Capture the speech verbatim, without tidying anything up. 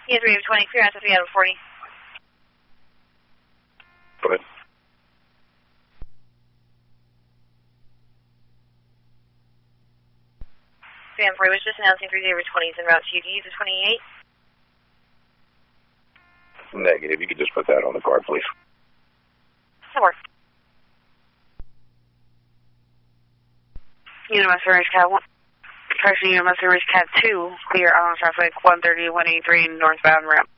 Unit three twenty, clear out to three out of forty. Go ahead. three out of forty, was just announcing three over twenty is en route to U D to twenty-eight. Negative. You could just put that on the card, please. That works. Unit Master Range Cab one. Correction, Unit Master Range Cab two, clear on traffic one thirty, one eighty-three northbound ramp.